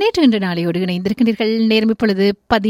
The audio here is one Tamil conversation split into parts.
நேற்று இன்று நாளையோடு இணைந்திருக்கின்றீர்கள். நேரம் இப்பொழுது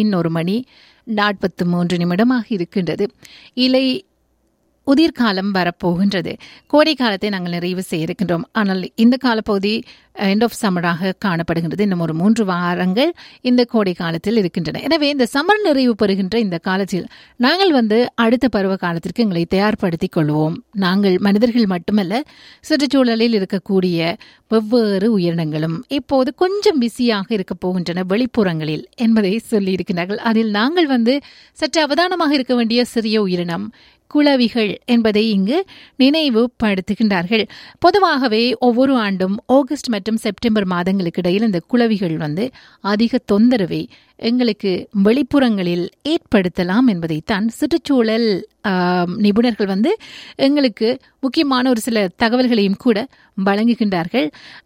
11:43 இருக்கின்றது. இலை உதிர்காலம் வரப்போகின்றது. கோடை காலத்தை நாங்கள் நிறைவு செய்ய இருக்கின்றோம். ஆனால் இந்த காலப்பகுதி எண்ட் ஆஃப் சம்மராக காணப்படுகின்றது. இன்னும் ஒரு 3 வாரங்கள் இந்த கோடை காலத்தில் இருக்கின்றன. எனவே இந்த சம்மர் நிறைவு பெறுகின்ற இந்த காலத்தில் நாங்கள் அடுத்த பருவ காலத்திற்கு எங்களை தயார்படுத்திக் கொள்வோம். நாங்கள் மனிதர்கள் மட்டுமல்ல, சுற்றுச்சூழலில் இருக்கக்கூடிய வெவ்வேறு உயிரினங்களும் இப்போது கொஞ்சம் பிஸியாக இருக்க போகின்றன வெளிப்புறங்களில் என்பதை சொல்லியிருக்கிறார்கள். அதில் நாங்கள் சற்று அவதானமாக இருக்க வேண்டிய சிறிய உயிரினம் குளவிகள் என்பதை இங்கு நினைவுபடுத்துகின்றார்கள். பொதுவாகவே ஒவ்வொரு ஆண்டும் ஆகஸ்ட் மற்றும் செப்டம்பர் மாதங்களுக்கு இடையில் இந்த குளவிகள் அதிக தொந்தரவை எங்களுக்கு வெளிப்புறங்களில் ஏற்படுத்தலாம் என்பதைத்தான் சுற்றுச்சூழல் நிபுணர்கள் எங்களுக்கு முக்கியமான ஒரு சில தகவல்களையும் கூட வழங்குகின்றார்கள்.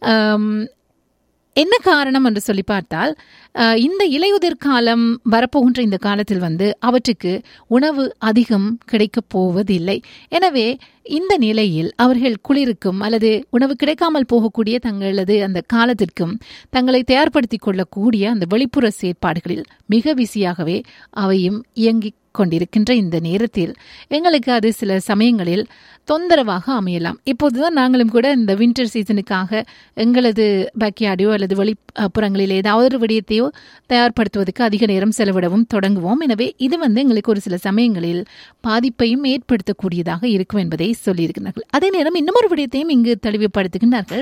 என்ன காரணம் என்று சொல்லி பார்த்தால், இந்த இலையுதிர் காலம் வரப்போகின்ற இந்த காலத்தில் அவற்றுக்கு உணவு அதிகம் கிடைக்கப் போவதில்லை. எனவே இந்த நிலையில் அவர்கள் குளிருக்கும் அல்லது உணவு கிடைக்காமல் போகக்கூடிய தங்களது அந்த காலத்திற்கும் தங்களை தயார்படுத்திக் கொள்ளக்கூடிய அந்த வெளிப்புற செயற்பாடுகளில் மிக பிஸியாகவே அவையும் இயங்கிக் கொண்டிருக்கின்ற இந்த நேரத்தில் எங்களுக்கு அது சில சமயங்களில் தொந்தரவாக அமையலாம். இப்போதுதான் நாங்களும் கூட இந்த வின்டர் சீசனுக்காக எங்களது பேக்யார்டையோ அல்லது வெளிப்புறங்களில் ஏதாவது ஒரு விடயத்தையோ தயார்படுத்துவதற்கு அதிக நேரம் செலவிடவும் தொடங்குவோம். எனவே இது எங்களுக்கு ஒரு சில சமயங்களில் பாதிப்பையும் ஏற்படுத்தக்கூடியதாக இருக்கும் என்பதை சொல்லியிருக்கிறார்கள். அதே நேரம் இன்னமொரு விடயத்தையும் இங்கு தெளிவுபடுத்துகின்றார்கள்.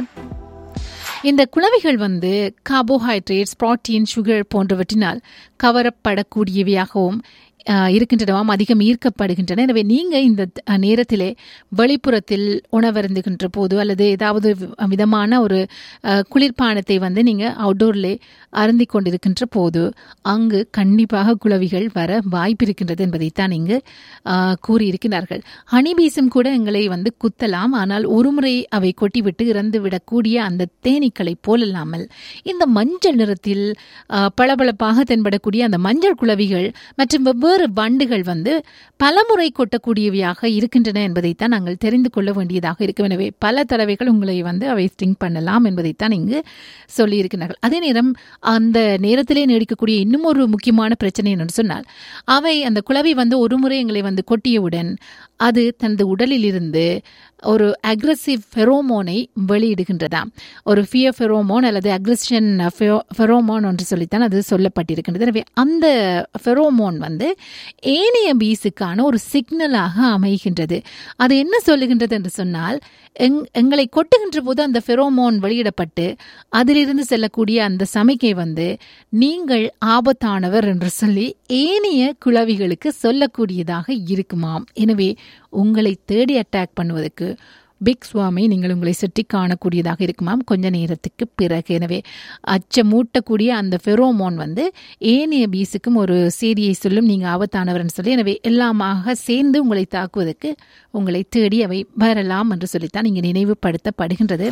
இந்த குளவிகள் கார்போஹைட்ரேட்ஸ், புரோட்டீன், சுகர் போன்றவற்றினால் கவரப்படக்கூடியவையாகவும் இருக்கின்றனவாம், அதிகம் ஈர்க்கப்படுகின்றன. எனவே நீங்கள் இந்த நேரத்திலே வெளிப்புறத்தில் உணவருந்துகின்ற போது அல்லது ஏதாவது விதமான ஒரு குளிர்பானத்தை நீங்கள் அவுட்டோர்லே அருந்தி கொண்டிருக்கின்ற போது அங்கு கண்டிப்பாக குளவிகள் வர வாய்ப்பு இருக்கின்றது என்பதைத்தான் இங்கு கூறியிருக்கிறார்கள். ஹனிபீஸும் கூட எங்களை குத்தலாம். ஆனால் ஒருமுறை அவை கொட்டிவிட்டு இறந்து விடக்கூடிய அந்த தேனீக்களை போலல்லாமல் இந்த மஞ்சள் நிறத்தில் பளபளப்பாக தென்படக்கூடிய அந்த மஞ்சள் குளவிகள் மற்றும் வெவ்வேறு வண்டுகள் பலமுறை கொட்டக்கூடியவையாக இருக்கின்றன என்பதைத்தான் நாங்கள் தெரிந்து கொள்ள வேண்டியதாக இருக்கும். எனவே பல தடவைகள் உங்களை அவை ஸ்டிங் பண்ணலாம் என்பதைத்தான் இங்கு சொல்லியிருக்கிறார்கள். அதே நேரம் அந்த நேரத்திலே நீடிக்கக்கூடிய இன்னும் ஒரு முக்கியமான பிரச்சனை என்று சொன்னால், அவை அந்த குளவி ஒரு முறை எங்களை கொட்டியவுடன் அது தனது உடலில் இருந்து ஒரு அக்ரெசிவ் ஃபெரோமோனை வெளியிடுகின்றதாம். ஒரு ஃபியர் ஃபெரோமோன் அல்லது அக்ரெஷன் ஃபெரோமோன் என்று சொல்லித்தான் அது சொல்லப்பட்டிருக்கின்றது. எனவே அந்த ஃபெரோமோன் ஏனைய பீஸுக்கான ஒரு சிக்னலாக அமைகின்றது. அது என்ன சொல்லுகின்றது என்று சொன்னால், எங்களை கொட்டுகின்ற போது அந்த ஃபெரோமோன் வெளியிடப்பட்டு அதிலிருந்து செல்லக்கூடிய அந்த சமிக்கை நீங்கள் ஆபத்தானவர் என்று சொல்லி ஏனைய குளவிகளுக்கு சொல்லக்கூடியதாக இருக்குமாம். எனவே உங்களை தேடி அட்டாக் பண்ணுவதற்கு பிக் ஸ்வாமை நீங்கள் உங்களை சுற்றி காணக்கூடியதாக இருக்குமாம் கொஞ்ச நேரத்துக்கு பிறகு. எனவே அச்சமூட்டக்கூடிய அந்த ஃபெரோமோன் ஏனைய பீஸுக்கும் ஒரு செய்தியை சொல்லும், நீங்கள் ஆபத்தானவர்னு சொல்லி. எனவே எல்லாமாக சேர்ந்து உங்களை தாக்குவதற்கு உங்களை தேடி அவை வரலாம் என்று சொல்லித்தான் இங்கே நினைவுபடுத்தப்படுகின்றது.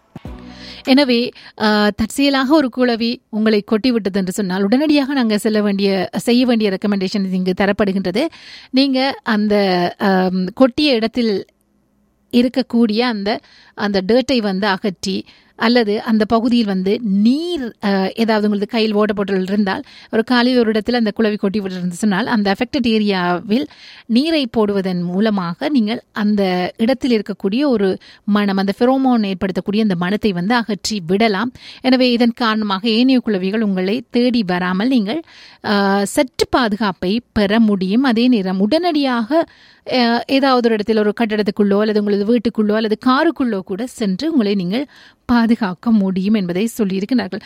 எனவே தற்செயலாக ஒரு குளவி உங்களை கொட்டிவிட்டது என்று சொன்னால் உடனடியாக நாங்கள் செய்ய வேண்டிய ரெக்கமெண்டேஷன் இங்கு தரப்படுகின்றது. நீங்கள் அந்த கொட்டிய இடத்தில் இருக்கக்கூடிய அந்த டர்ட்டை அகற்றி அல்லது அந்த பகுதியில் நீர் ஏதாவது உங்களுக்கு கையில் ஓட்டப்பொருள் இருந்தால், ஒரு காலையில் ஒரு இடத்தில் அந்த குளவி கொட்டி விட்டு சொன்னால் அந்த அஃபெக்டட் ஏரியாவில் நீரை போடுவதன் மூலமாக நீங்கள் அந்த இடத்தில் இருக்கக்கூடிய ஒரு மனம், அந்த ஃபெரோமோன் ஏற்படுத்தக்கூடிய அந்த மனத்தை அகற்றி விடலாம். எனவே இதன் காரணமாக ஏனைய குளவிகள் உங்களை தேடி வராமல் நீங்கள் சற்று பாதுகாப்பை பெற முடியும். அதே நேரம் உடனடியாக ஏதாவது ஒரு இடத்தில் ஒரு கட்டடத்துக்குள்ளோ அல்லது உங்களது வீட்டுக்குள்ளோ அல்லது காருக்குள்ளோ கூட சென்று உங்களை நீங்கள் பாதுகாக்க முடியும் என்பதை சொல்லியிருக்கிறார்கள்.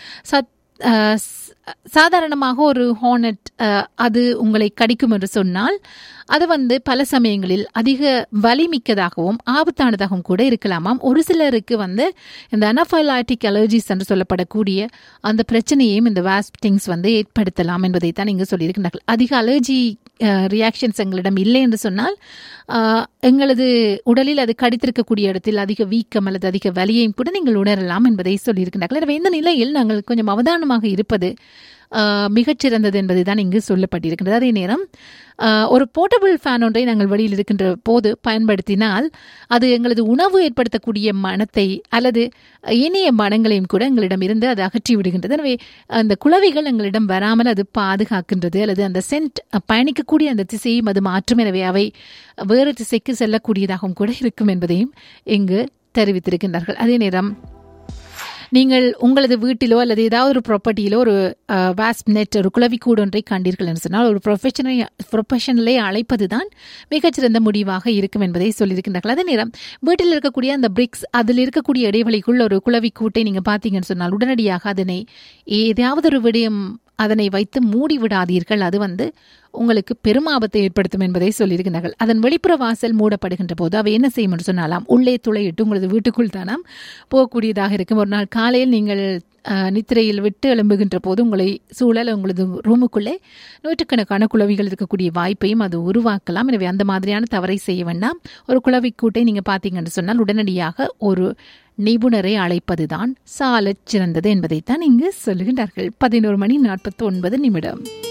சாதாரணமாக ஒரு ஹார்னட் அது உங்களை கடிக்கும் என்று சொன்னால் அது பல சமயங்களில் அதிக வலிமிக்கதாகவும் ஆபத்தானதாகவும் கூட இருக்கலாமாம். ஒரு சிலருக்கு இந்த அனாஃபைலாட்டிக் அலர்ஜிஸ் என்று சொல்லப்படக்கூடிய அந்த பிரச்சனையையும் இந்த வாஸ்பிங்ஸ் ஏற்படுத்தலாம் என்பதைத்தான் இங்கு சொல்லியிருக்கிறார்கள். அதிக அலர்ஜி ரியாக்ஷன்ஸ் எங்களிடம் இல்லை என்று சொன்னால் எங்களது உடலில் அது கடித்திருக்கக்கூடிய இடத்தில் அதிக வீக்கம் அல்லது அதிக வலியையும் கூட நீங்கள் உணரலாம் என்பதை சொல்லியிருக்கிறார்கள். எனவே இந்த நிலையில் நாங்கள் கொஞ்சம் அவதானமாக அவதானமாக இருப்பது மிகச்சிறந்தது என்பது தான் இங்கு சொல்லப்பட்டிருக்கின்றது. அதே நேரம் ஒரு போர்ட்டபிள் ஃபேன் ஒன்றை நாங்கள் வெளியில் இருக்கின்ற போது பயன்படுத்தினால் அது எங்களது உணவு ஏற்படுத்தக்கூடிய மணத்தை அல்லது இனிய மனங்களையும் கூட எங்களிடம் இருந்து அது அகற்றி விடுகின்றது. எனவே அந்த குளவிகள் எங்களிடம் வராமல் அது பாதுகாக்கின்றது, அல்லது அந்த சென்ட் பயணிக்கக்கூடிய அந்த திசையும் அது மாற்றும். எனவே அவை வேறு திசைக்கு செல்லக்கூடியதாகவும் கூட இருக்கும் என்பதையும் இங்கு தெரிவித்திருக்கின்றார்கள். அதே நேரம் நீங்கள் உங்களது வீட்டிலோ அல்லது ஏதாவது ஒரு ப்ராப்பர்ட்டியிலோ ஒரு வாஸ்ப் நெட், ஒரு குளவிக்கூடு ஒன்றை கண்டீர்கள் என்று சொன்னால் ஒரு ப்ரொஃபஷனலை அழைப்பது தான் மிகச்சிறந்த முடிவாக இருக்கும் என்பதை சொல்லியிருக்கின்றார்கள். அதே நேரம் வீட்டில் இருக்கக்கூடிய அந்த பிரிக்ஸ், அதில் இருக்கக்கூடிய இடைவெளிக்குள் ஒரு குளவிக்கூட்டை நீங்கள் பார்த்தீங்கன்னு சொன்னால் உடனடியாக அதனை ஏதாவது ஒரு விடயம் அதனை வைத்து மூடி விடாதீர்கள். அது உங்களுக்கு பெரும் ஆபத்தை ஏற்படுத்தும் என்பதை சொல்லியிருக்கிறார்கள். அதன் வெளிப்புற வாசல் மூடப்படுகின்ற போது அவை என்ன செய்யும் என்று சொன்னாலாம், உள்ளே துளையிட்டு உங்களது வீட்டுக்குள் தானாம் போகக்கூடியதாக இருக்கும். ஒரு நாள் காலையில் நீங்கள் நித்திரையில் விட்டு எழும்புகின்ற போது உங்களை சூழல் உங்களது ரூமுக்குள்ளே நூற்றுக்கணக்கான குளவிகள் இருக்கக்கூடிய வாய்ப்பையும் அது உருவாக்கலாம். எனவே அந்த மாதிரியான தவறை செய்ய வேண்டாம். ஒரு குளவிக்கூட்டை நீங்கள் பார்த்தீங்கன்னு சொன்னால் உடனடியாக ஒரு நிபுணரை அழைப்பதுதான் சாலச் சிறந்தது என்பதைத்தான் இங்கு சொல்லுகின்றார்கள். 11:49